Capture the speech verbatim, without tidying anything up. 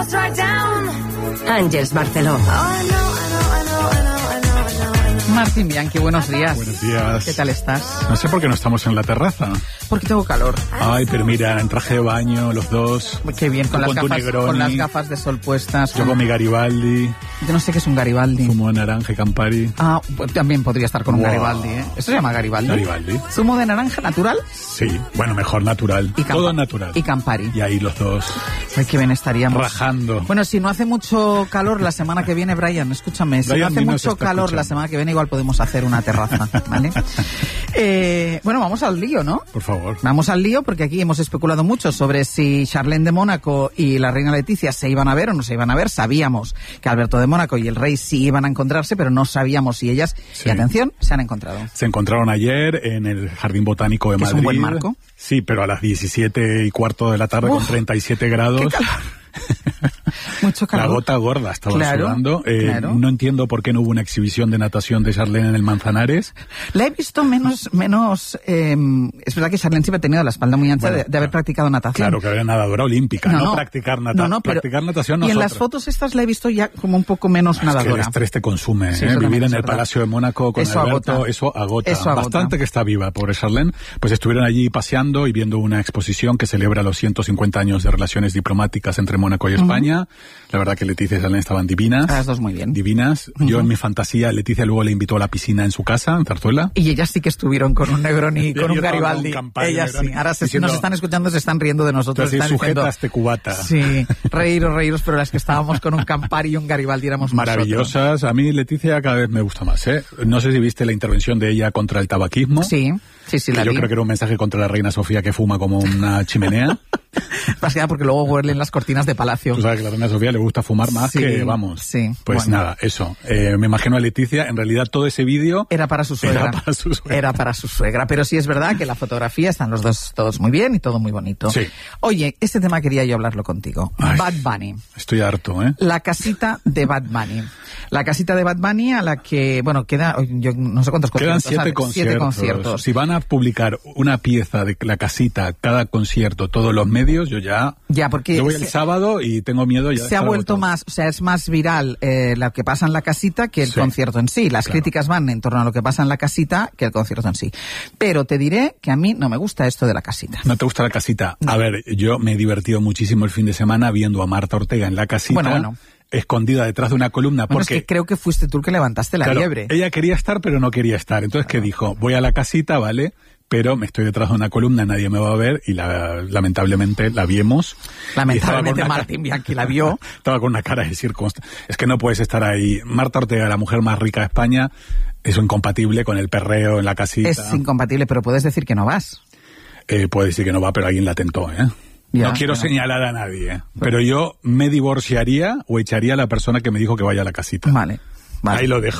Àngels Barceló. Martín Bianchi, buenos días. Buenos días. ¿Qué tal estás? No sé por qué no estamos en la terraza. Porque tengo calor. Ay, pero mira, en traje de baño, los dos. Qué bien, con, las con gafas, con las gafas de sol puestas. Yo con mi Garibaldi. Yo no sé qué es un Garibaldi. Zumo de naranja y Campari. Ah, pues también podría estar con un Wow. Garibaldi, ¿eh? ¿Esto se llama Garibaldi? Garibaldi. ¿Zumo de naranja natural? Sí, bueno, mejor natural. Y Todo natural. Y Campari. Y ahí los dos. Ay, qué bien estaríamos. Rajando. Bueno, si no hace mucho calor la semana que viene, Brian, escúchame. Si Brian, no hace dinos, mucho está calor escuchando. la semana que viene, igual podemos hacer una terraza, ¿vale? eh, bueno, vamos al lío, ¿no? Por favor. Vamos al lío porque aquí hemos especulado mucho sobre si Charlene de Mónaco y la reina Leticia se iban a ver o no se iban a ver. Sabíamos que Alberto de Mónaco y el rey sí iban a encontrarse, pero no sabíamos si ellas, Sí. y atención, se han encontrado. Se encontraron ayer en el Jardín Botánico de Que es Madrid. un buen marco. Sí, pero a las diecisiete y cuarto de la tarde Uf, con treinta y siete grados. ¡Qué calor! Mucho calor. La gota gorda estaba Claro, sudando. Eh, claro. No entiendo por qué no hubo una exhibición de natación de Charlene en el Manzanares. La he visto menos, menos, eh, es verdad que Charlene siempre ha tenido la espalda muy ancha Bueno, de, de haber claro. practicado natación. Claro, que era nadadora olímpica, no, practicar, nata no, no, pero- practicar natación Y en nosotros. las fotos estas la he visto ya como un poco menos Es que el nadadora. estrés te consume, Sí, ¿eh? eso también Vivir es en el verdad. Palacio de Mónaco con Eso Alberto, agota. eso agota. Eso agota. Bastante que está viva, pobre Charlene. Pues estuvieron allí paseando y viendo una exposición que celebra los ciento cincuenta años de relaciones diplomáticas entre Mónaco y España. La verdad que Leticia y Charlene estaban divinas. A las dos muy bien. Divinas. Yo en mi fantasía, Leticia luego le invitó a la piscina en su casa, en Zarzuela. Y ellas sí que estuvieron con un Negroni y Y con yo un estaba Garibaldi. con Campari, Ellas sí. Negroni, Ahora se, diciendo- nos están escuchando, se están riendo de nosotros. Entonces, Están sujeta diciendo, este cubata. sí, reíros, reíros, pero las que estábamos con un Campari y un Garibaldi éramos nosotros. Maravillosas. A mí Leticia cada vez me gusta más, ¿eh? No sé si viste la intervención de ella contra el tabaquismo. Sí, sí, sí, Que la yo vi. creo que era un mensaje contra la reina Sofía que fuma como una chimenea. Más que nada porque luego huelen las cortinas de palacio. Tú sabes que a la reina Sofía le gusta fumar más Sí, que, vamos. sí, Pues bueno. nada, eso. Eh, me imagino a Leticia, en realidad todo ese vídeo Era para su suegra. Era para su suegra. Era para su suegra. Pero sí es verdad que la fotografía están los dos todos muy bien y todo muy bonito. Sí. Oye, este tema quería yo hablarlo contigo. Ay. Bad Bunny. Estoy harto, ¿eh? La casita de Bad Bunny. La casita de Bad Bunny a la que, bueno, queda, yo no sé cuántos Quedan conciertos. siete ¿sabes? conciertos. Siete conciertos. Si van a publicar una pieza de la casita, cada concierto, todos los medios, yo ya... Ya, porque Yo voy el se- sábado y tengo miedo ya de Se ha estar vuelto agotado. más, o sea, es más viral eh, lo que pasa en la casita que el Sí. concierto en sí. Las Claro. críticas van en torno a lo que pasa en la casita que el concierto en sí. Pero te diré que a mí no me gusta esto de la casita. ¿No te gusta la casita? A ver, yo me he divertido muchísimo el fin de semana viendo a Marta Ortega en la casita, Bueno, bueno. escondida detrás de una columna, Bueno, porque... es que creo que fuiste tú el que levantaste la Claro, liebre. ella quería estar, pero no quería estar. Entonces, ¿qué dijo? Voy a la casita, ¿vale? Pero me estoy detrás de una columna, nadie me va a ver, y la, lamentablemente la vimos. Lamentablemente Y estaba con una Martín ca- Bianchi la vio. Estaba con una cara de circunstancia. Es que no puedes estar ahí. Marta Ortega, la mujer más rica de España, es incompatible con el perreo en la casita. Es incompatible, pero puedes decir que no vas. Eh, puede decir que no va, pero alguien la tentó, ¿eh? Ya, no quiero ya. señalar a nadie, ¿eh? Pero yo me divorciaría o echaría a la persona que me dijo que vaya a la casita. Vale. Vale. Ahí lo dejo.